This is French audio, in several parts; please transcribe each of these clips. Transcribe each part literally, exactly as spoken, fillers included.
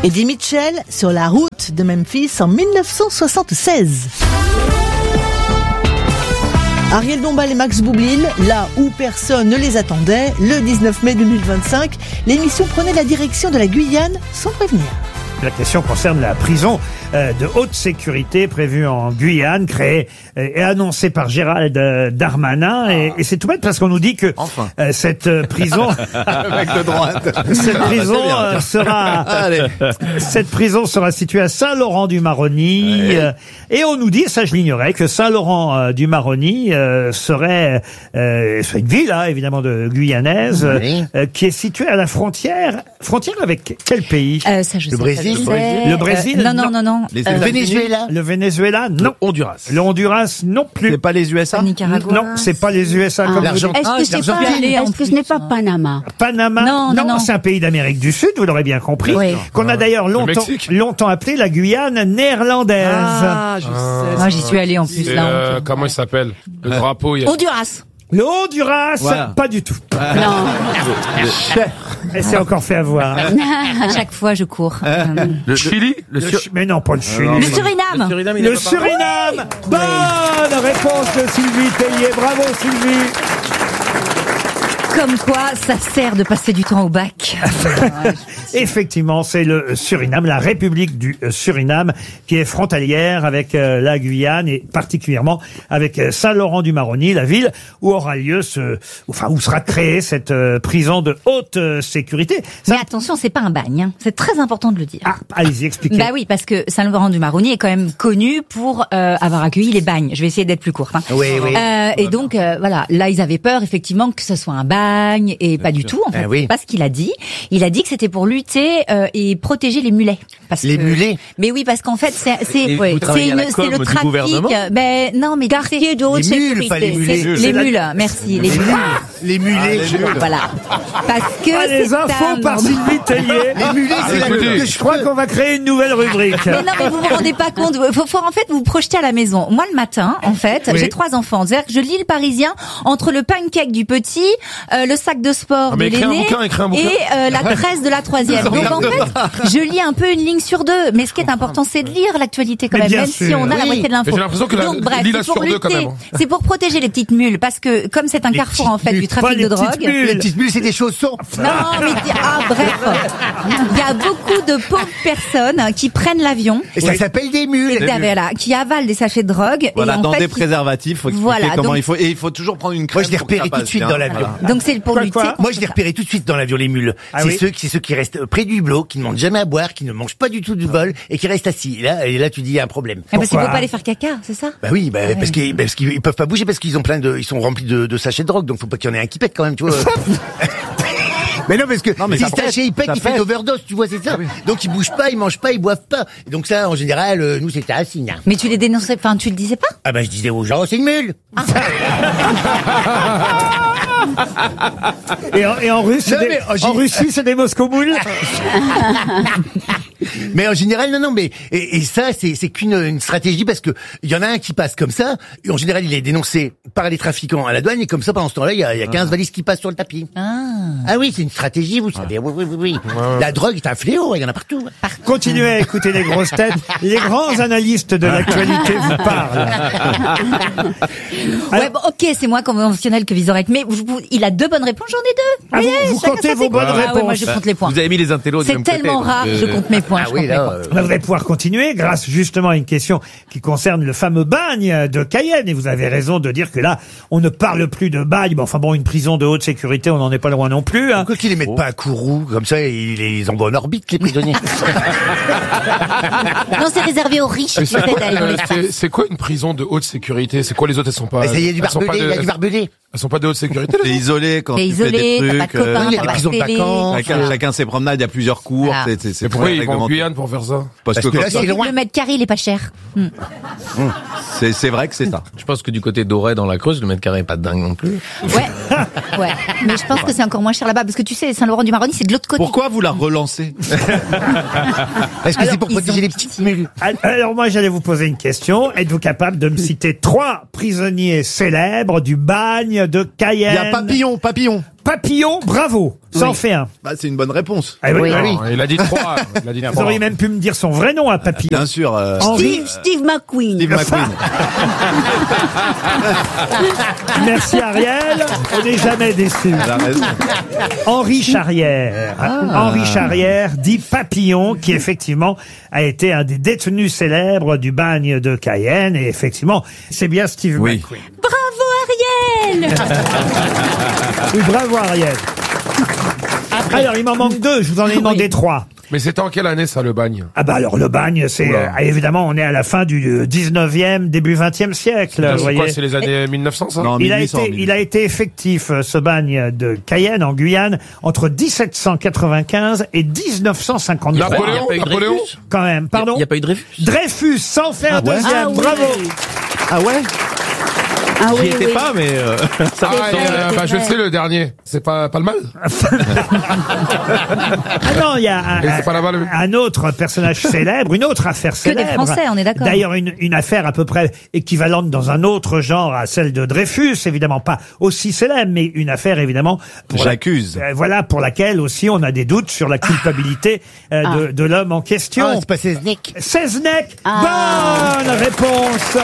Eddie Mitchell sur la route de Memphis en mille neuf cent soixante-seize. Ariel Dombal et Max Boublil, là où personne ne les attendait, le dix-neuf mai deux mille vingt-cinq, l'émission prenait la direction de la Guyane sans prévenir. La question concerne la prison euh, de haute sécurité prévue en Guyane, créée euh, et annoncée par Gérald euh, Darmanin. Et, et c'est tout bête parce qu'on nous dit que enfin. euh, cette euh, prison, avec le droit, cette prison euh, sera, cette prison sera située à Saint-Laurent-du-Maroni. Ouais. Euh, et on nous dit, ça je l'ignorais, que Saint-Laurent-du-Maroni euh, serait, euh, serait une ville, hein, évidemment de guyanaise, Oui. euh, qui est située à la frontière, frontière avec quel pays? Euh, ça, je Le sais Brésil. pas. Le C'est- Le Brésil, euh, Non, non, non. non, non. Les Euh, le Venezuela. Le Venezuela, non. Le Honduras. Le Honduras, non plus. C'est pas les U S A. Nicaragua. Non, c'est pas les U S A comme vous l'Argentine. dites. Est-ce que c'est pas l'Argentine. allé en Est-ce que ce plus, n'est pas hein Panama? Panama, Non, non, non. c'est un pays d'Amérique du Sud, vous l'aurez bien compris, Oui. qu'on a d'ailleurs longtemps, Mexique. longtemps appelé la Guyane néerlandaise. Ah, je sais. Ah, j'y suis allé en plus Et là. euh, donc. comment il s'appelle? Le drapeau, il y a... Honduras. Le Honduras, Voilà. pas du tout. Non. Elle s'est encore fait avoir. À chaque fois, je cours. Euh, Le Chili? Le Ch- Mais non, pas le Chili. Le Suriname. Suriname, Le Suriname. Bonne réponse de Sylvie Tellier. Bravo Sylvie. Comme quoi, ça sert de passer du temps au bac. Effectivement, c'est le Suriname, la République du Suriname, qui est frontalière avec euh, la Guyane et particulièrement avec euh, Saint-Laurent-du-Maroni, la ville où aura lieu ce, enfin où sera créée cette euh, prison de haute euh, sécurité. Ça- Mais attention, c'est pas un bagne. Hein. C'est très important de le dire. Ah, allez-y, expliquez. Bah oui, parce que Saint-Laurent-du-Maroni est quand même connu pour euh, avoir accueilli les bagnes. Je vais essayer d'être plus courte. Hein. Oui, oui. Euh, et donc euh, voilà, là ils avaient peur effectivement que ce soit un bagne et pas du tout en fait. Ah oui. C'est pas ce qu'il a dit. Il a dit que c'était pour lutter euh, et protéger les mulets. Parce Les que- mulets. Mais oui, parce qu'en fait c'est c'est Et ouais, vous c'est travaillez à la une- com c'est le du trafic. gouvernement Ben non, mais quartier de haute Les mules, sécurité. pas les mulets. C'est- C'est Les la- mules, merci. Les mules. Les mulets. Voilà. Parce que Ah, les c'est infos un par endroit- Sylvie Tellier. Les mulets, c'est la écoutez, queue que Je crois qu'on va créer une nouvelle rubrique. Mais non, mais vous vous rendez pas compte. Faut, faut en fait vous projeter à la maison. Moi, le matin, en fait, Oui. j'ai trois enfants. C'est-à-dire que je lis le Parisien entre le pancake du petit, euh, le sac de sport Ah, mais de écris un l'aîné bouquin, écris un bouquin. et euh, la treize de la troisième. Donc en fait, je lis un peu une ligne sur deux. Mais ce qui est important, c'est de lire l'actualité quand Mais même, bien même si sûr. on a la Oui. moitié de l'info. Mais j'ai l'impression que la- Donc bref, lis-la c'est pour sur deux quand lutter. même. C'est pour protéger les petites mules, parce que comme c'est un Les carrefour en petites fait du mules, trafic pas de les drogue. petites mules. Les petites mules, c'est des chaussons. Non, mais ah bref, il y a beaucoup de pauvres personnes qui prennent l'avion. Et ça s'appelle des mules. Et voilà, qui avalent des sachets de drogue. Voilà, et en dans fait, des qui- préservatifs, faut expliquer Voilà, comment donc- il faut. Et il faut toujours prendre une crème. Moi, je l'ai pour que ça repéré tout de passe suite bien. dans l'avion. Voilà. Donc c'est pour Quoi, lutter. quoi contre- Moi, je l'ai repéré tout de suite dans l'avion, les mules. Ah c'est oui ceux, c'est ceux qui restent près du hublot, qui ne demandent jamais à boire, qui ne mangent pas du tout du vol et qui restent assis. Et là, et là, tu dis, il y a un problème. Ah, parce qu'il faut Pourquoi pas aller faire caca, c'est ça? Bah oui, bah, parce qu'ils, parce qu'ils ils peuvent pas bouger parce qu'ils ont plein de, ils sont remplis de, de sachets de drogue, donc faut pas qu'il y en ait un qui pète quand même, tu vois. Mais non, parce que Non, mais si ça ce pète, sachet il pète, ça il fait pète. une overdose, tu vois, c'est ça. Donc ils bougent pas, ils mangent pas, ils boivent pas. Et donc ça, en général, euh, nous c'était un signe. hein. Mais tu les dénonçais, enfin tu le disais pas? Ah bah je disais aux gens, c'est une mule. Et en, et en Russie, Non, c'est des- mais, oh, j'ai- en Russie, c'est des Moscow moules. Mais en général, non, non, mais et, et ça, c'est c'est qu'une une stratégie parce que il y en a un qui passe comme ça. Et en général, il est dénoncé par les trafiquants à la douane et comme ça, pendant ce temps-là, il y a, il y a quinze valises qui passent sur le tapis. Ah. Ah oui, c'est une stratégie, vous savez. Oui, oui, oui, oui. La drogue est un fléau, il y en a partout. Continuez à écouter les grosses têtes. Les grands analystes de l'actualité vous parlent. Ouais, bon, ok, c'est moins conventionnel que Vizorek, mais vous- vous- il a deux bonnes réponses, j'en ai deux. Ah, vous- Voyez, vous chacun comptez sa vos séquence. bonnes Ah ouais, moi réponses. je compte les points. Vous avez mis les intellos du C'est même côté. tellement donc, rare, euh, je compte mes points. Ah je oui, compte mes là, points. euh, Là, vous allez pouvoir continuer grâce justement à une question qui concerne le fameux bagne de Cayenne. Et vous avez raison de dire que là, on ne parle plus de bagne. Bon, enfin bon, une prison de haute sécurité, on n'en est pas loin non plus. Hein. Pourquoi qu'ils les mettent pas à Kourou, comme ça, ils les envoient en orbite, les prisonniers. Non, c'est réservé aux riches, Mais c'est peut-être quoi, à aller dans euh, l'espace. c'est- c'est quoi une prison de haute sécurité? C'est quoi les autres? Elles sont pas. Bah, ça y est, du elles sont pas barbelé, de- il y a du barbelé. Elles sont pas de haute sécurité. T'es isolé quand T'es tu isolé, fais des t'as trucs. pas de copains, il y a t'as des pas prisons de de télé. vacances. Chacun, chacun ses promenades, il y a plusieurs cours. Voilà. C'est, c'est, c'est Mais pourquoi ils vont en réglementé. Guyane pour faire ça? Parce, Parce que, que là, comme c'est ça, loin. Le mètre carré, il est pas cher. Hmm. c'est, c'est vrai que c'est ça. Je pense que du côté d'Auray, dans la Creuse, le mètre carré est pas dingue non plus. Ouais, ouais. Mais je pense que c'est encore moins cher là-bas, parce que tu sais, Saint-Laurent-du-Maroni, c'est de l'autre côté. Pourquoi vous la relancez? Parce que Alors, c'est pour ils protéger ont les petites mules. Alors moi, j'allais vous poser une question. Êtes-vous capable de me citer trois prisonniers célèbres du bagne bagne de Cayenne. Il y a papillon, papillon. Papillon, bravo. Ça en fait un. Bah, c'est une bonne réponse. Ah oui, Oui. oui. Non, il a dit trois. Il a dit Vous trois. auriez même pu me dire son vrai nom à Papillon. Bien sûr. euh, Henri. Steve, Steve McQueen. Steve McQueen. Merci Ariel. On n'est jamais déçus. Elle a raison. Henri Charrière. Henri Charrière, dit Papillon, qui effectivement a été un des détenus célèbres du bagne de Cayenne. Et effectivement, c'est bien Steve Oui. McQueen. Bravo Ariel. Oui, bravo Ariel. Alors, il m'en manque deux, je vous en ai demandé trois. Mais c'était en quelle année ça, le bagne? Ah bah alors le bagne, c'est Oula. euh, évidemment on est à la fin du dix-neuvième, début vingtième siècle. Vous C'est voyez. quoi, c'est les années mille neuf cents, ça? Non, Il a mille huit cents, été, il a été effectif euh, ce bagne de Cayenne en Guyane entre dix-sept cent quatre-vingt-quinze et dix-neuf cent cinquante-trois. Napoléon, Il y a pas eu Napoléon. Dreyfus Quand même, pardon. Il n'y a pas eu Dreyfus. Dreyfus, sans faire Ah ouais deuxième, Ah oui. bravo. Ah ouais? Ah J'y oui, étais oui. pas, mais euh, ça Ah, me et, semble. euh, bah, je le sais, le dernier. C'est pas, pas le mal? Ah non, il y a un, Et c'est pas là-bas, le- un autre personnage célèbre, une autre affaire des célèbre. Français, on est d'accord. D'ailleurs, une, une affaire à peu près équivalente dans un autre genre à celle de Dreyfus, évidemment pas aussi célèbre, mais une affaire évidemment pour la- J'accuse. euh, voilà, pour laquelle aussi on a des doutes sur la culpabilité euh, de, de l'homme en question. Ah, c'est pas Seznec. Seznec, Ah. bonne réponse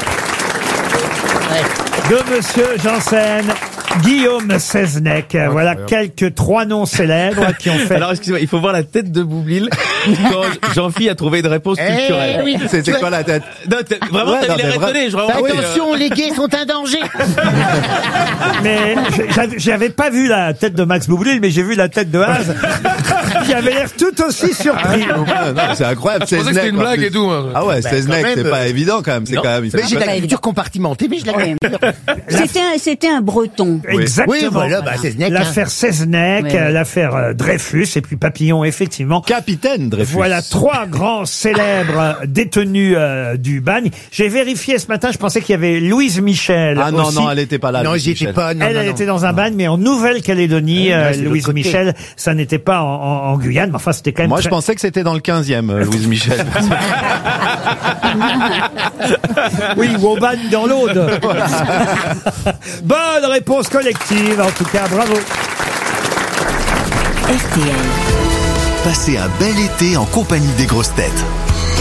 de Monsieur Janssen. Guillaume Seznec. Voilà quelques trois noms célèbres qui ont fait. Alors, excusez-moi, il faut voir la tête de Boublil quand Jean-Phi a trouvé une réponse culturelle. oui. C'est c'est quoi la tête? Non, t'as- vraiment, Ouais, t'as non, eu l'air mais vra- étonné. Je vraiment, euh, Attention, les gays sont un danger. Mais j'avais- j'avais pas vu la tête de Max Boublil, mais j'ai vu la tête de Haz, qui avait l'air tout aussi surpris. Ah, non, c'est incroyable. Je pensais que c'était une en blague plus. et tout, moi. Ah ouais, Seznec, quand même, c'est pas évident quand même. C'est non. quand même. il Mais fait j'ai de pas- la culture compartimentée, mais je l'ai quand même. C'était un, c'était un breton. Exactement. Oui, voilà, bah, Seznec. hein. L'affaire Seznec, Ouais. euh, l'affaire euh, Dreyfus et puis Papillon, effectivement. Capitaine Dreyfus. Voilà trois grands célèbres euh, détenus euh, du bagne. J'ai vérifié ce matin, je pensais qu'il y avait Louise Michel. Ah non, aussi. non, elle était pas là. Non, Louise j'y étais Michel. pas. Non, elle, non, elle non. était dans un bagne, mais en Nouvelle-Calédonie, Ouais, euh, c'est de Louise l'autre côté. Michel, ça n'était pas en, en- en Guyane, mais enfin c'était quand même Moi, très- je pensais que c'était dans le quinzième, euh, Louise Michel. Oui, ou au bagne dans l'Aude. Bonne réponse collective, en tout cas, bravo. R T L. Passez un bel été en compagnie des grosses têtes.